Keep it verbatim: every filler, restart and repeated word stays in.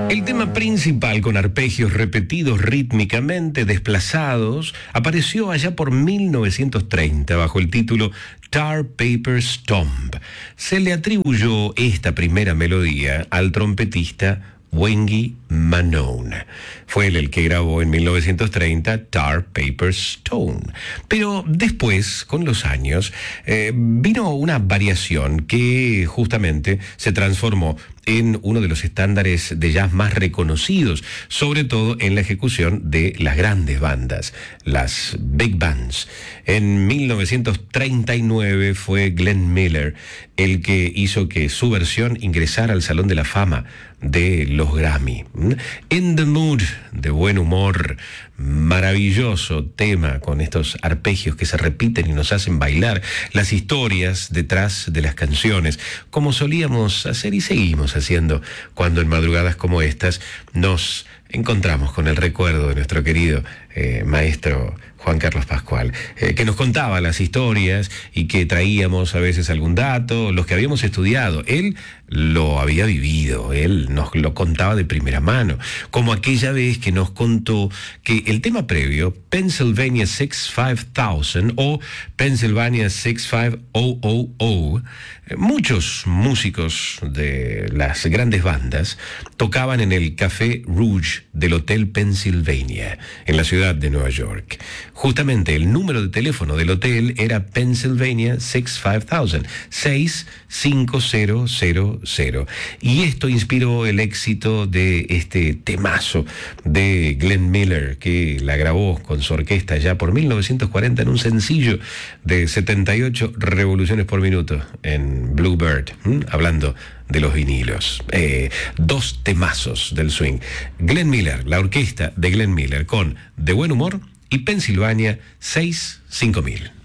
El tema principal, con arpegios repetidos rítmicamente desplazados, apareció allá por mil novecientos treinta bajo el título Tar Paper Stomp. Se le atribuyó esta primera melodía al trompetista Yngwie Malone. Fue él el que grabó en mil novecientos treinta Tar Paper Stone. Pero después, con los años, eh, vino una variación que justamente se transformó en uno de los estándares de jazz más reconocidos, sobre todo en la ejecución de las grandes bandas, las big bands. En mil novecientos treinta y nueve fue Glenn Miller el que hizo que su versión ingresara al Salón de la Fama de los Grammy. In the Mood, de buen humor, maravilloso tema con estos arpegios que se repiten y nos hacen bailar, las historias detrás de las canciones, como solíamos hacer y seguimos haciendo cuando en madrugadas como estas nos encontramos con el recuerdo de nuestro querido eh, maestro Juan Carlos Pascual, eh, que nos contaba las historias y que traíamos a veces algún dato, los que habíamos estudiado. Él lo había vivido, él nos lo contaba de primera mano, como aquella vez que nos contó que el tema previo, Pennsylvania six five thousand o Pennsylvania six five thousand, muchos músicos de las grandes bandas tocaban en el Café Rouge del Hotel Pennsylvania, en la ciudad de Nueva York. Justamente el número de teléfono del hotel era Pennsylvania six five thousand, seis cinco cero cero cero. Y esto inspiró el éxito de este temazo de Glenn Miller, que la grabó con su orquesta ya por mil novecientos cuarenta en un sencillo de setenta y ocho revoluciones por minuto en Bluebird, ¿m? Hablando de los vinilos. Eh, dos temazos del swing. Glenn Miller, la orquesta de Glenn Miller con De Buen Humor y Pennsylvania seis cinco mil.